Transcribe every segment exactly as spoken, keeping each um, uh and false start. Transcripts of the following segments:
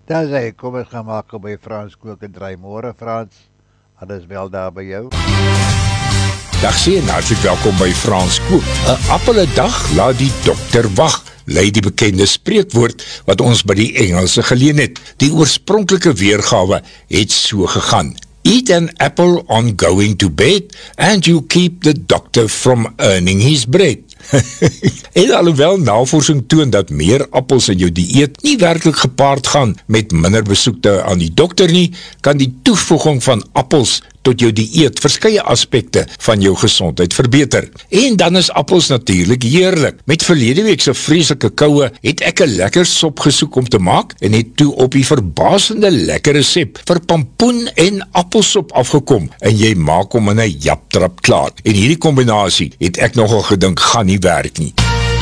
Daar sê ek, kom ons gaan maak by Frans kook en draai môre, Frans. Alles wel daar by jou. Dag sê en hartelijk welkom by Frans kook. 'n Appel 'n dag laat die dokter wag, lei die bekende spreekwoord wat ons by die Engelse geleen het. Die oorspronklike weergawe het so gegaan. Eat an apple on going to bed and you keep the doctor from earning his bread. En alhoewel navorsing toon dat meer appels in jou dieet nie werkelijk gepaard gaan met minder besoekte aan die dokter nie, kan die toevoeging van appels tot jou dieet verskeie aspekte van jou gesondheid verbeter. En dan is appels natuurlijk heerlik. Met verlede weekse vreeslike koue het ek 'n lekker sop gesoek om te maak en het toe op die verbasende lekker resep vir pampoen en appelsop afgekom en jy maak hom in 'n japtrap klaar. En hierdie kombinasie het ek nogal gedink gaan nie werk nie.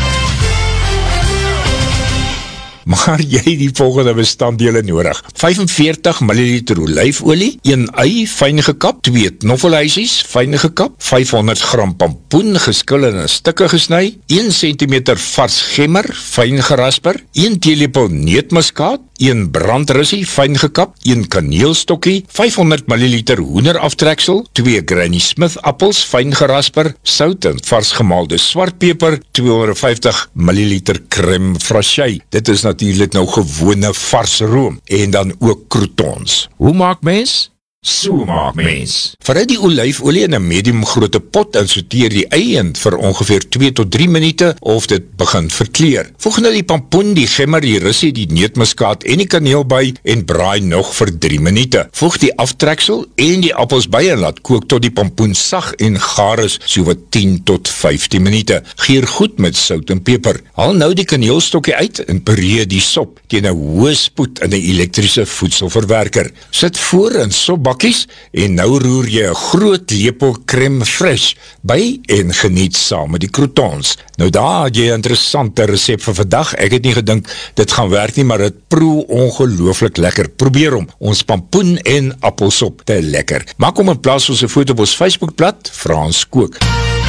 Maar jy het die volgende bestanddele nodig. vyfenveertig milliliter olyfolie, een ei fyn gekap, twee knoffelhuisies fyn gekap, vyfhonderd gram pampoen geskil en in stukke gesny, een sentimeter vars gemmer fyn gerasper, een teelepel neutmuskaat, een brandrussie fyn gekap, een kaneelstokkie, vyfhonderd milliliter hoenderaftreksel, twee Granny Smith appels fyn gerasper, sout en vars gemaalde swartpeper, tweehonderdvyftig milliliter crème fraîche. Dit is natuurlijk nou gewone vars room en dan ook croutons. Hoe maak mens? So maak mens. Verhit die olyfolie in 'n medium grootte pot en sorteer die ei in vir ongeveer twee tot drie minute of dit begin verkleur. Voeg nou die pampoen, die gemmer, die russie, die neutmuskaat en die kaneel by en braai nog vir drie minute. Voeg die aftreksel en die appels by en laat kook tot die pampoen sag en gaar is, so wat tien tot vyftien minute. Geur goed met sout en peper. Haal nou die kaneelstokkie uit en pareer die sop teen 'n hoë spoed in 'n elektriese voedselverwerker. Sit voor in sopbak en nou roer jy 'n groot lepel crème fraîche by en geniet saam met die croutons. Nou daar het jy 'n interessante resep vir vandag. Ek het nie gedink dit gaan werk nie, maar dit proe ongelooflik lekker. Probeer hom, ons pampoen en appelsop te lekker. Maak hom in plaas ons 'n foto op ons Facebookblad, Frans kook.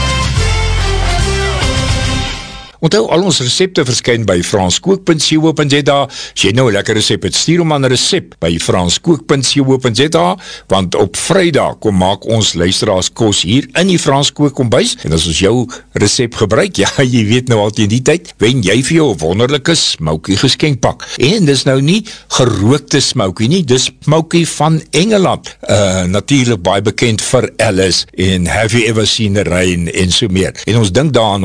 Onthou, al ons recepte verskyn by franskook punt co punt za. As jy nou 'n lekker recept het, stuur hom aan 'n resep by franskook punt co punt za, want op Vrydag kom maak ons luisteraars kos hier in die Franskook kombuis, en as ons jou recept gebruik, ja, jy weet nou al teen die tyd, wen jy vir jou 'n wonderlike smoky geskenkpak. En dis nou nie gerookte smoky nie, dis smoky van Engeland. Uh, natuurlijk baie bekend vir Alice en Have You Ever Seen the Rain en so meer. En ons dink daaraan